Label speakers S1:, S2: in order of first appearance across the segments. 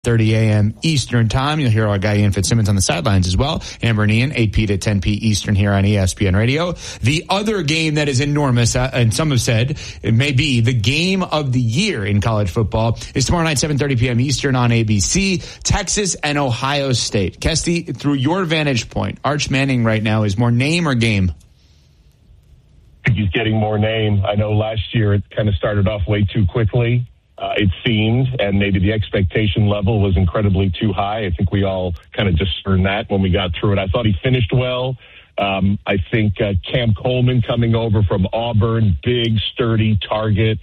S1: 30 a.m. Eastern time. You'll hear our guy Ian Fitzsimmons on the sidelines as well. Amber and Ian, 8 p. to 10 p. Eastern here on ESPN Radio. The other game that is enormous, and some have said it may be the game of the year in college football, is tomorrow night, 7:30 p.m. Eastern on ABC, Texas and Ohio State. Kesty, through your vantage point, Arch Manning right now is more name or game?
S2: I think he's getting more name. I know last year it kind of started off way too quickly. It seemed, and maybe the expectation level was incredibly too high. I think we all kind of discerned that when we got through it. I thought he finished well. I think Cam Coleman coming over from Auburn, big, sturdy target.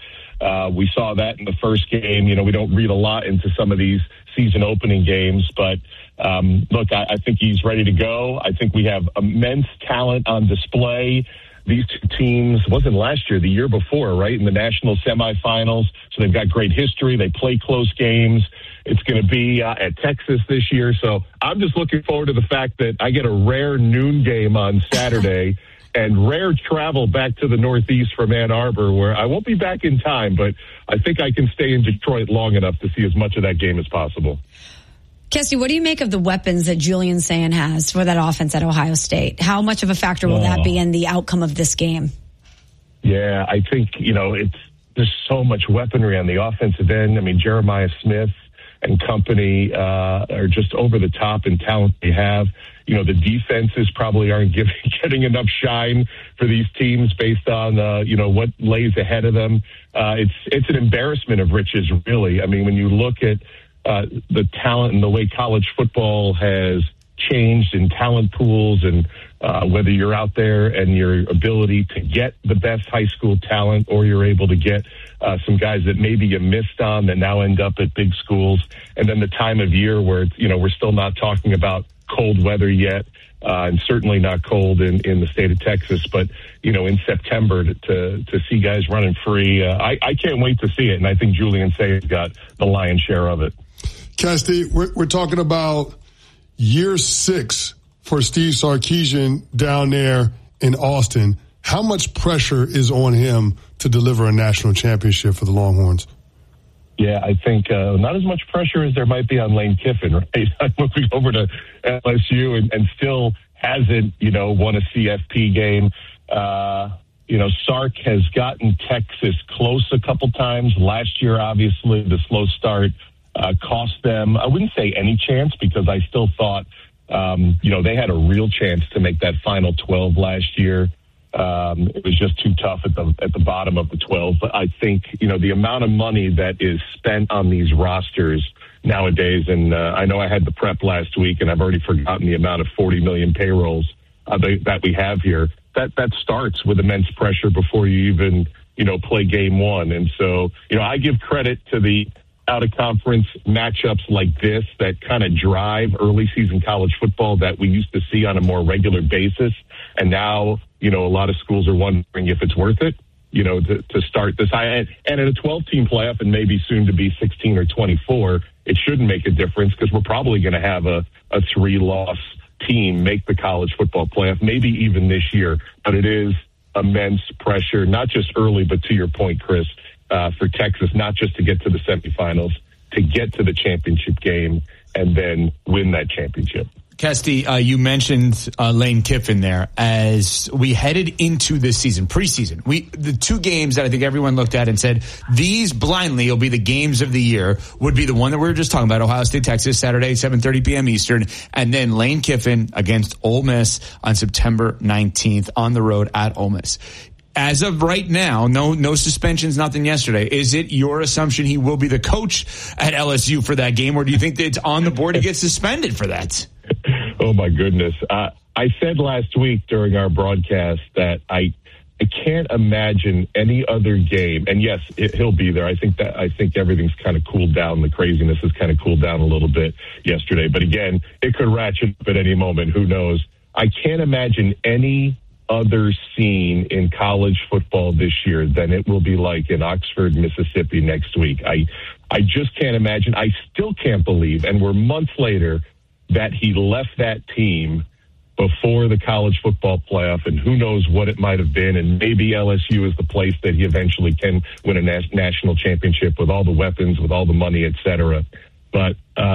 S2: We saw that in the first game. You know, we don't read a lot into some of these season opening games, but look, I think he's ready to go. I think we have immense talent on display. These two teams, wasn't last year, the year before, right, in the national semifinals. So they've got great history. They play close games. It's going to be at Texas this year. So I'm just looking forward to the fact that I get a rare noon game on Saturday and rare travel back to the Northeast from Ann Arbor, where I won't be back in time, but I think I can stay in Detroit long enough to see as much of that game as possible.
S3: Kesty, what do you make of the weapons that Julian Sayin has for that offense at Ohio State? How much of a factor will that be in the outcome of this game?
S2: Yeah, I think, there's so much weaponry on the offensive end. I mean, Jeremiah Smith and company are just over the top in talent they have. You know, the defenses probably aren't getting enough shine for these teams based on, what lays ahead of them. It's an embarrassment of riches, really. I mean, when you look at the talent and the way college football has changed in talent pools and whether you're out there and your ability to get the best high school talent or you're able to get some guys that maybe you missed on that now end up at big schools. And then the time of year where, we're still not talking about cold weather yet and certainly not cold in the state of Texas. But, in September to see guys running free, I can't wait to see it. And I think Julian Sayin's got the lion's share of it.
S4: Kesty, we're talking about year 6 for Steve Sarkisian down there in Austin. How much pressure is on him to deliver a national championship for the Longhorns?
S2: Yeah, I think not as much pressure as there might be on Lane Kiffin, right? I'm looking over to LSU and still hasn't, won a CFP game. Sark has gotten Texas close a couple times. Last year, obviously, the slow start cost them, I wouldn't say any chance, because I still thought, they had a real chance to make that final 12 last year. It was just too tough at the bottom of the 12. But I think, the amount of money that is spent on these rosters nowadays, and I know I had the prep last week, and I've already forgotten the amount of 40 million payrolls that we have here. That starts with immense pressure before you even, play game one. And so, I give credit to the out-of-conference matchups like this that kind of drive early-season college football that we used to see on a more regular basis. And now, a lot of schools are wondering if it's worth it, to start this. And in a 12-team playoff and maybe soon to be 16 or 24, it shouldn't make a difference because we're probably going to have a 3-loss team make the college football playoff, maybe even this year. But it is immense pressure, not just early, but to your point, Chris, for Texas, not just to get to the semifinals, to get to the championship game and then win that championship.
S1: Kesty, you mentioned Lane Kiffin there. As we headed into this season, preseason, the 2 games that I think everyone looked at and said, these blindly will be the games of the year, would be the one that we were just talking about, Ohio State, Texas, Saturday, 7:30 p.m. Eastern, and then Lane Kiffin against Ole Miss on September 19th on the road at Ole Miss. As of right now, no suspensions, nothing yesterday. Is it your assumption he will be the coach at LSU for that game, or do you think that it's on the board to get suspended for that?
S2: Oh, my goodness. I said last week during our broadcast that I can't imagine any other game. And, yes, he'll be there. I think everything's kind of cooled down. The craziness has kind of cooled down a little bit yesterday. But, again, it could ratchet up at any moment. Who knows? I can't imagine any other scene in college football this year than it will be like in Oxford, Mississippi next week. I just can't imagine. I still can't believe, and we're months later, that he left that team before the college football playoff, and who knows what it might have been, and maybe LSU is the place that he eventually can win a national championship with all the weapons, with all the money, et cetera. But